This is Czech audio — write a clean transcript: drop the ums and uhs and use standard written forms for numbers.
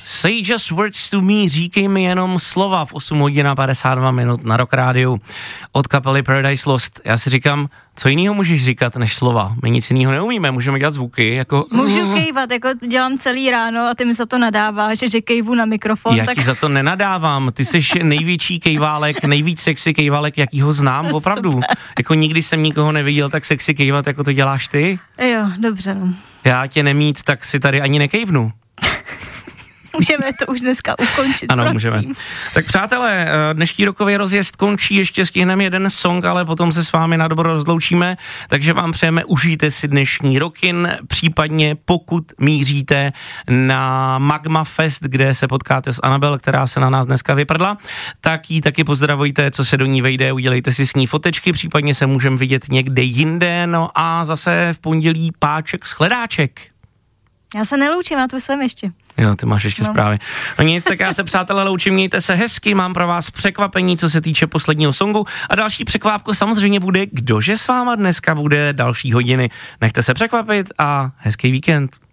Say just words to me, říkej mi jenom slova v 8 hodin a 52 minut na Rock Rádiu od kapely Paradise Lost. Já si říkám, co jiného můžeš říkat než slova? My nic jiného neumíme, můžeme dělat zvuky, jako... Můžu kejvat, jako dělám celý ráno a ty mi za to nadáváš, že kejvu na mikrofon. Já ti za to nenadávám, ty jsi největší kejválek, nejvíc sexy kejválek, jakýho znám, opravdu. Super. Jako nikdy jsem nikoho neviděl tak sexy kejvat, jako to děláš ty. Jo, dobře, no. Já tě nemít, tak si tady ani nekejvnu. Můžeme to už dneska ukončit, ano, prosím. můžeme. Tak přátelé, dnešní rokový rozjezd končí, ještě stihneme jeden song, ale potom se s vámi na dobro rozloučíme, takže vám přejeme, užijte si dnešní rokin, případně pokud míříte na Magma Fest, kde se potkáte s Anabel, která se na nás dneska vyprdla, tak ji taky pozdravujte, co se do ní vejde, udělejte si s ní fotečky, případně se můžeme vidět někde jinde, no a zase v pondělí páček shledáček. Já se neloučím, já tu jsem ještě. Jo, ty máš ještě zprávy. No nic, tak já se, přátelé, loučím, mějte se hezky, mám pro vás překvapení, co se týče posledního songu a další překvápko samozřejmě bude, kdože s váma dneska bude další hodiny. Nechte se překvapit a hezký víkend.